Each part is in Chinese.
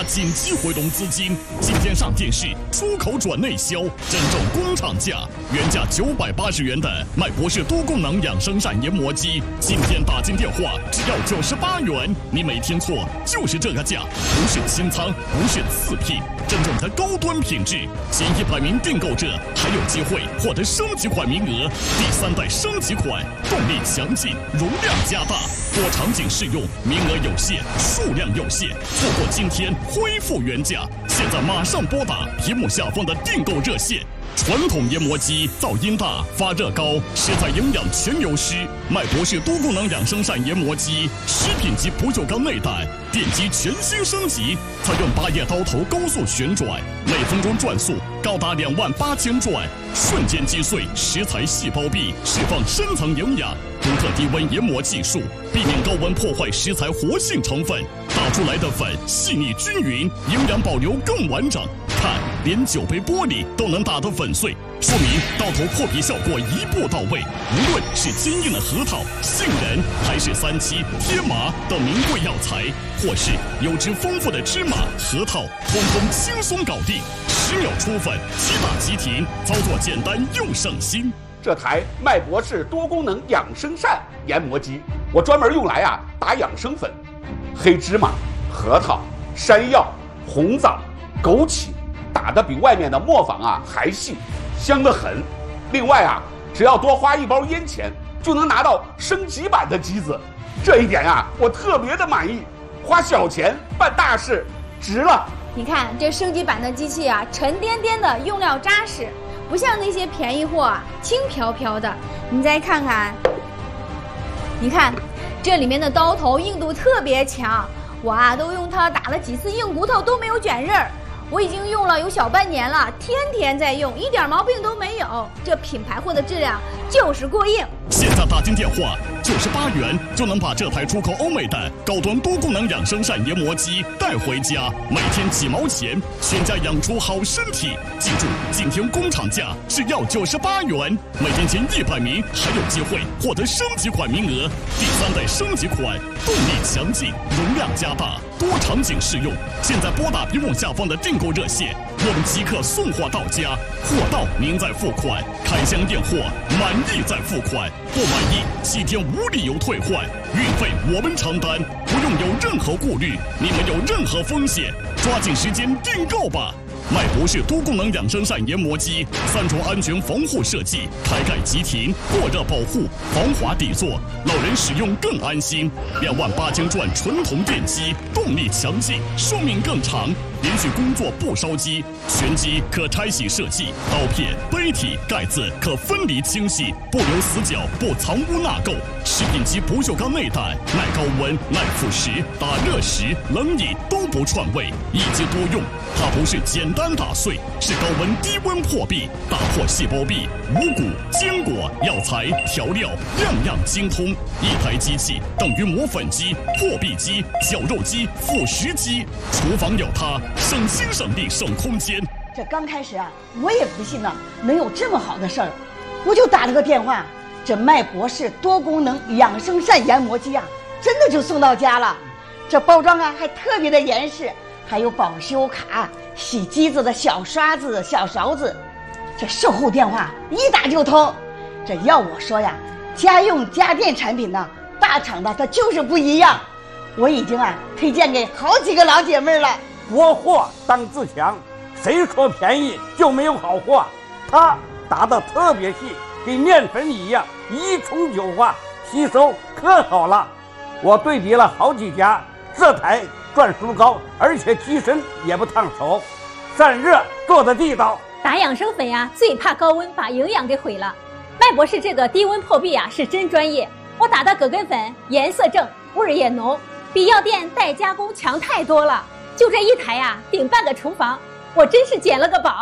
家紧急回笼资金，今天上电视，出口转内销，真正工厂价。原价980元的麦博士多功能养生膳研磨机，今天打进电话只要98元，你没听错，就是这个价，不是清仓，不是次品，真正的高端品质。前100名订购者还有机会获得升级款名额，第3代升级款，动力强劲，容量加大，多场景适用，名额有限，数量有限，错过今天恢复原价。现在马上拨打屏幕下方的订购热线。传统研磨机噪音大、发热高，食材营养全流失。麦博士多功能养生膳研磨机，食品级不锈钢内胆，电机全新升级，采用8叶刀头高速旋转，每分钟转速高达28000转，瞬间击碎食材细胞壁，释放深层营养。独特低温研磨技术，避免高温破坏食材活性成分，打出来的粉细腻均匀，营养保留更完整。看，连酒杯玻璃都能打得粉碎，说明刀头破皮效果一步到位。无论是坚硬的核桃、杏仁，还是3七、天麻等名贵药材，或是油脂丰富的芝麻、核桃，通通轻松搞定，10秒出粉，即打即停，操作简单又省心。 这台麦博士多功能养生膳研磨机，我专门用来打养生粉，黑芝麻、核桃、山药、红枣、枸杞，打得比外面的磨坊还细，香得很。另外只要多花1包烟钱，就能拿到升级版的机子，这一点我特别的满意。花小钱办大事，值了。 你看这升级版的机器沉甸甸的，用料扎实。不像那些便宜货轻飘飘的。你再看看，你看这里面的刀头硬度特别强，我都用它打了几次硬骨头都没有卷刃儿。我已经用了有小半年了，天天在用，一点毛病都没有。这品牌货的质量就是过硬。 现在打进电话98元就能把这台出口欧美的高端多功能养生膳研磨机带回家，每天几毛钱，全家养出好身体。记住，今天工厂价只要98元，每天前100名还有机会获得升级款名额。第3代升级款，动力强劲，容量加大，多场景适用。现在拨打屏幕下方的订购热线，我们即刻送货到家，货到您再付款，开箱验货，满意再付款，不满意7天无理由退换，运费我们承担，不用有任何顾虑，你们有任何风险，抓紧时间订购吧。麦博士多功能养生膳研磨机，3重安全防护设计，开盖即停，过热保护，防滑底座，老人使用更安心。28000转纯铜电机，动力强劲，寿命更长，连续工作不烧机，全机可拆洗设计，刀片、杯体、盖子可分离清洗，不留死角，不藏污纳垢。食品级不锈钢内胆，耐高温、耐腐蚀，打热时、冷饮都不串味，一机多用。它不是简单打碎，是高温低温破壁，打破细胞壁，五谷、坚果、药材、调料，样样精通。一台机器等于磨粉机、破壁机、绞肉机、腐蚀机，厨房有它，省心省力省空间。 这刚开始我也不信能有这么好的事儿，我就打了个电话，这麦博士多功能养生膳研磨机真的就送到家了。这包装还特别的严实，还有保修卡、洗机子的小刷子、小勺子。这售后电话一打就通。这要我说家用家电产品大厂的它就是不一样。我已经推荐给好几个老姐妹了。 国货当自强，谁说便宜就没有好货？它打得特别细，跟面粉一样，一冲就化，吸收可好了。我对比了好几家，这台转速高，而且机身也不烫手，散热做的地道。 打养生粉最怕高温把营养给毁了。麦博士这个低温破壁是真专业，我打的葛根粉颜色正，味儿也浓，比药店代加工强太多了。就这一台顶半个厨房，我真是捡了个宝。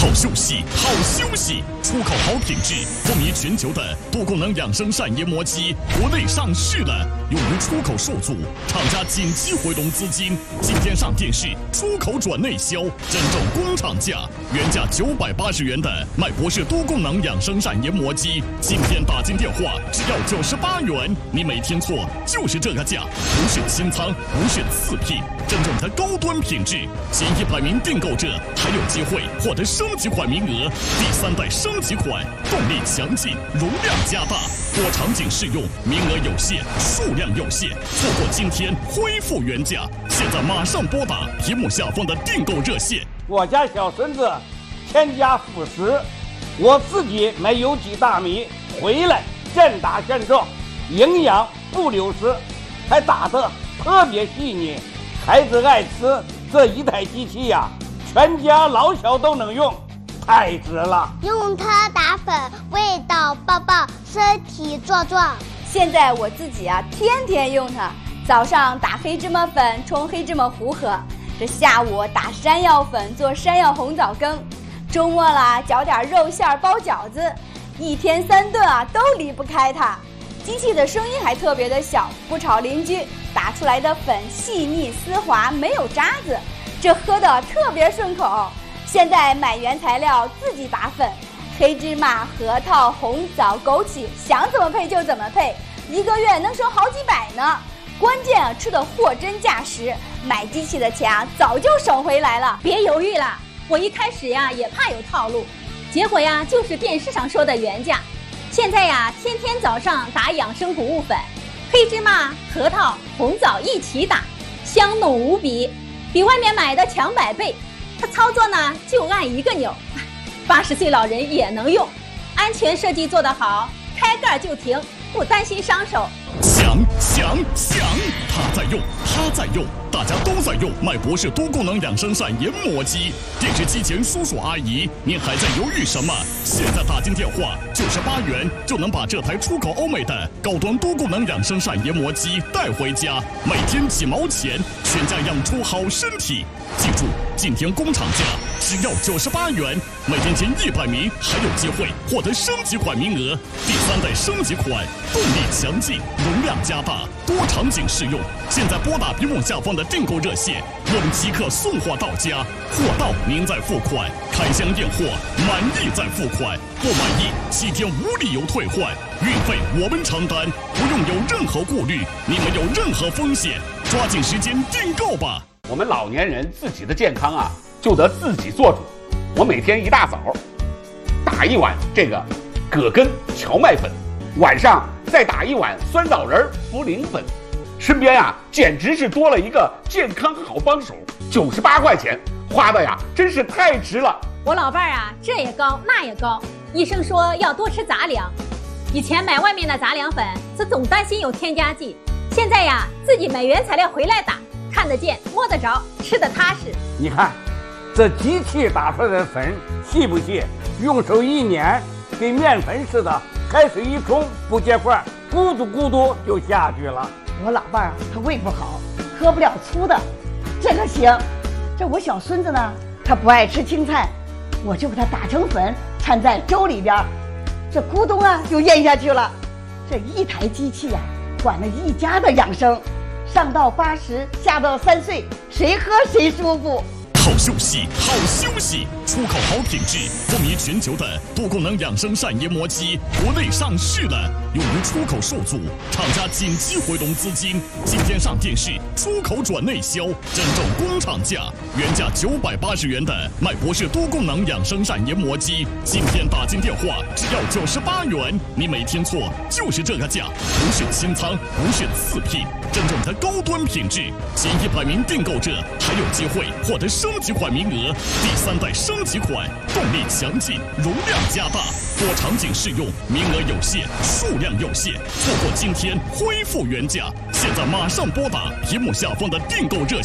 好休息，好休息，出口好品质，风靡全球的多功能养生膳研磨机，国内上市了，用于出口受阻，厂家紧急回笼资金，今天上电视，出口转内销，真正工厂价，原价980元的麦博士多功能养生膳研磨机，今天打进电话只要98元，你没听错，就是这个价，不是清仓，不是次品，真正的高端品质，前100名订购者还有机会获得升级款名额，第3代升级款，动力强劲，容量加大，多场景适用，名额有限，数量有限，错过今天恢复原价，现在马上拨打屏幕下方的订购热线。 我家小孙子添加辅食，我自己买有机大米回来现打现做，营养不流失，还打得特别细腻，孩子爱吃。这一台机器呀，全家老小都能用，太值了。 用它打粉，味道爆爆，身体壮壮。 现在我自己啊，天天用它。早上打黑芝麻粉冲黑芝麻糊喝，这下午打山药粉做山药红枣羹，周末啦搅点肉馅包饺子，一天3顿啊都离不开它。机器的声音还特别的小，不吵邻居，打出来的粉细腻丝滑，没有渣子，这喝的特别顺口。现在买原材料自己打粉，黑芝麻、核桃、红枣、枸杞，想怎么配就怎么配，1个月能省好几百呢。关键啊，吃的货真价实，买机器的钱啊早就省回来了。 别犹豫了，我一开始呀也怕有套路，结果呀就是电视上说的原价。现在呀，天天早上打养生谷物粉，黑芝麻、核桃、红枣一起打，香浓无比，比外面买的强100倍。它操作呢就按1个钮，80岁老人也能用，安全设计做得好，开盖就停，不担心伤手。 想，他在用，大家都在用麦博士多功能养生膳研磨机。电视机前叔叔阿姨，您还在犹豫什么？现在打进电话，98元就能把这台出口欧美的高端多功能养生膳研磨机带回家，每天几毛钱，全家养出好身体。记住，今天工厂价只要98元，每天前100名还有机会获得升级款名额，第3代升级款，动力强劲，容量加大，多场景适用。现在拨打屏幕下方的订购热线，我们即刻送货到家，货到您再付款，开箱验货，满意再付款，不满意7天无理由退换，运费我们承担，不用有任何顾虑，你没有任何风险，抓紧时间订购吧。 我们老年人自己的健康啊，就得自己做主。我每天一大早打1碗这个葛根荞麦粉，晚上再打1碗酸枣仁茯苓粉，身边啊简直是多了一个健康好帮手。98块钱花的呀，真是太值了。 我老伴儿啊，这也高那也高，医生说要多吃杂粮。以前买外面的杂粮粉，则总担心有添加剂，现在呀自己买原材料回来打，看得见摸得着，吃得踏实。 你看这机器打出来的粉细不细，用手一捻，跟面粉似的，开水一冲不结块，咕嘟咕嘟就下去了。 我老伴儿他胃不好，喝不了粗的，这个行。这我小孙子呢，他不爱吃青菜，我就给他打成粉，掺在粥里边，这咕咚啊就咽下去了。这一台机器呀，管了一家的养生，上到80，下到3岁，谁喝谁舒服。 好休息，出口好品质，风靡全球的多功能养生膳研磨机，国内上市了，用于出口受阻，厂家紧急回笼资金，今天上电视，出口转内销，真正工厂价，原价980元的麦博士多功能养生膳研磨机，今天打进电话只要98元，你没听错，就是这个价，不是清仓，不是次品，真正的高端品质，前100名订购者还有机会获得升级款名额，第3代升级款，动力强劲，容量加大，多场景适用，名额有限，数量有限，错过今天恢复原价，现在马上拨打屏幕下方的订购热线。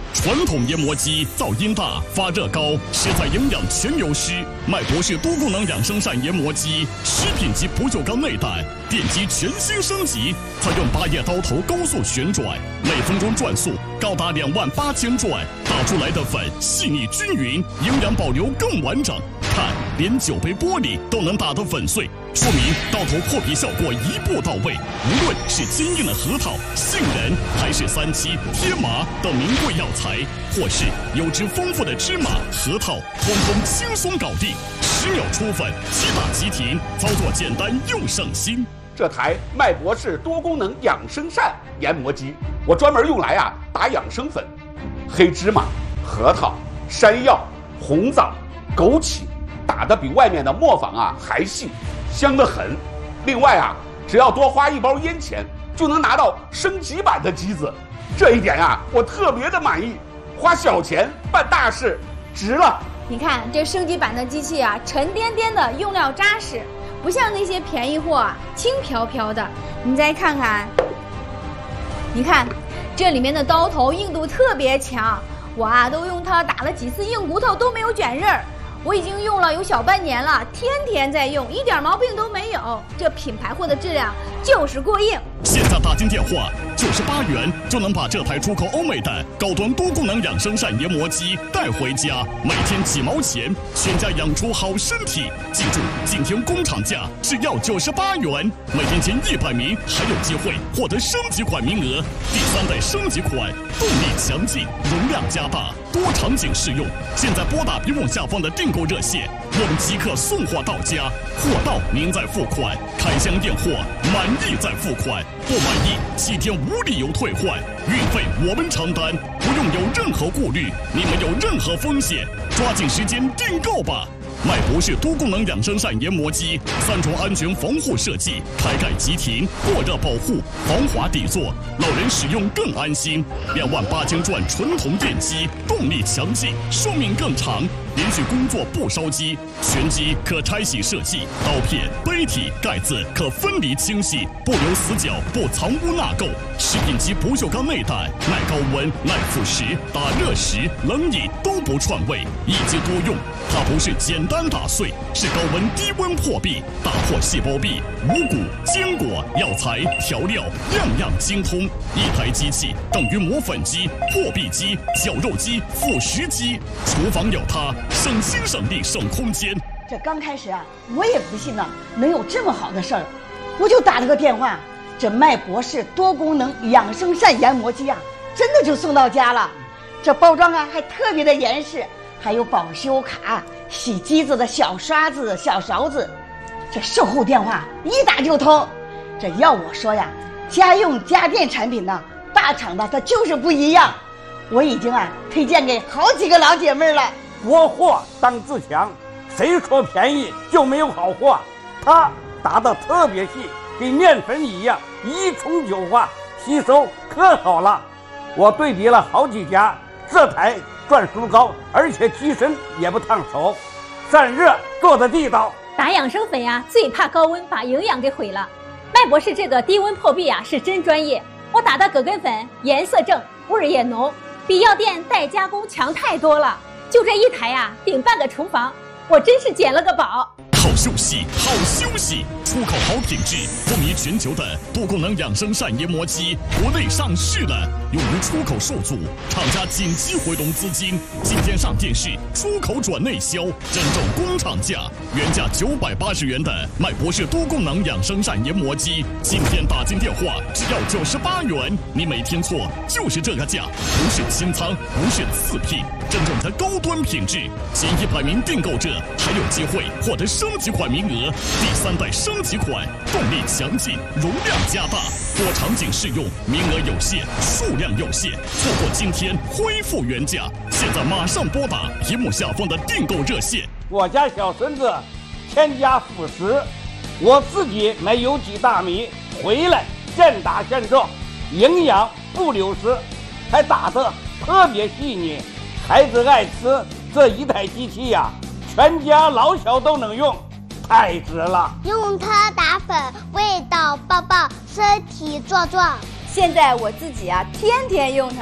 传统研磨机噪音大、发热高，食材营养全流失。麦博士多功能养生扇研磨机，食品级不锈钢内胆，电机全新升级，采用8叶刀头高速旋转，每分钟转速高达28000转，打出来的粉细腻均匀，营养保留更完整。看，连酒杯玻璃都能打得粉碎，说明刀头破皮效果一步到位。无论是坚硬的核桃、杏仁，还是3七、天麻等名贵药材，或是油脂丰富的芝麻、核桃，通通轻松搞定，10秒出粉，7打即停，操作简单又省心。 这台麦博士多功能养生扇研磨机，我专门用来打养生粉，黑芝麻、核桃、山药、红枣、枸杞，打得比外面的磨坊还细，香得很。另外只要多花1包烟钱，就能拿到升级版的机子，这一点我特别的满意。花小钱办大事，值了。 你看这升级版的机器沉甸甸的，用料扎实，不像那些便宜货轻飘飘的。你再看看，你看这里面的刀头硬度特别强，我都用它打了几次硬骨头都没有卷刃儿。我已经用了有小半年了，天天在用，一点毛病都没有。这品牌货的质量就是过硬。 现在打进电话98元就能把这台出口欧美的高端多功能养生扇研磨机带回家，每天几毛钱，全家养出好身体。记住，今天工厂价只要98元，每天前100名还有机会获得升级款名额。第3代升级款，动力强劲，容量加大，多场景适用。现在拨打屏幕下方的订购热线，我们即刻送货到家，货到您再付款，开箱验货，满意再付款，不满意7天无理由退换，运费我们承担，不用有任何顾虑，你没有任何风险，抓紧时间订购吧。麦博士多功能养生扇研磨机，3重安全防护设计，开盖即停，过热保护，防滑底座，老人使用更安心。28000转纯铜电机，动力强劲，寿命更长，连续工作不烧机，全机可拆洗设计，刀片、杯体、盖子可分离清洗，不留死角，不藏污纳垢。食品级不锈钢内胆，耐高温、耐腐蚀，打热时、冷饮都不串味，一机多用。它不是简单打碎，是高温低温破壁，打破细胞壁，五谷、坚果、药材、调料，样样精通。一台机器等于磨粉机、破壁机、绞肉机、腐蚀机，厨房有它，省心省力省空间。 这刚开始我也不信能有这么好的事儿，我就打了个电话，这麦博士多功能养生扇研磨机真的就送到家了。这包装还特别的严实，还有保修卡、洗机子的小刷子、小勺子。这售后电话一打就通。这要我说家用家电产品大厂的它就是不一样。我已经推荐给好几个老姐妹了。 国货当自强，谁说便宜就没有好货？它打得特别细，跟面粉一样，一冲就化，吸收可好了。我对比了好几家，这台转速高，而且机身也不烫手，散热做的地道。 打养生粉最怕高温把营养给毁了。麦博士这个低温破壁是真专业，我打的葛根粉颜色正，味儿也浓，比药店代加工强太多了。就这一台顶半个厨房，我真是捡了个宝。 好休息，好休息！出口好品质，风靡全球的多功能养生扇研磨机，国内上市了，用于出口受阻，厂家紧急回笼资金，今天上电视，出口转内销，真正工厂价，原价980元的麦博士多功能养生扇研磨机，今天打进电话只要98元，你没听错，就是这个价，不是清仓，不是次品，真正的高端品质。前100名订购者还有机会获得升级款名额，第3代升级款，动力强劲，容量加大，多场景适用，名额有限，数量有限，错过今天恢复原价。现在马上拨打屏幕下方的订购热线。 我家小孙子添加辅食，我自己买有机大米回来现打现做，营养不流失，还打得特别细腻，孩子爱吃。这一台机器全家老小都能用，太值了。 用它打粉，味道爆爆，身体壮壮。 现在我自己天天用它，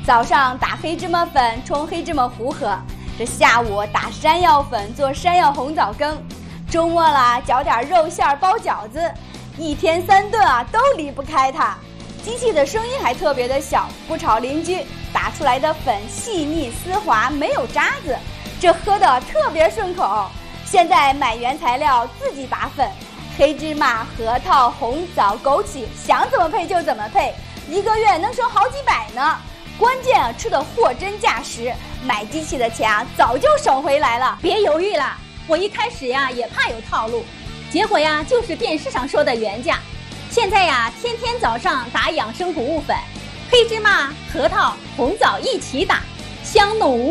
早上打黑芝麻粉冲黑芝麻糊喝，这下午打山药粉做山药红枣羹，周末了搅点肉馅包饺子，一天3顿啊都离不开它。机器的声音还特别的小，不吵邻居，打出来的粉细腻丝滑，没有渣子，这喝的特别顺口。现在买原材料自己打粉，黑芝麻、核桃、红枣、枸杞，想怎么配就怎么配，1个月能省好几百呢。关键啊，吃的货真价实，买机器的钱啊早就省回来了。 别犹豫了，我一开始呀也怕有套路，结果呀就是电视上说的原价。现在呀，天天早上打养生谷物粉，黑芝麻、核桃、红枣一起打，香浓无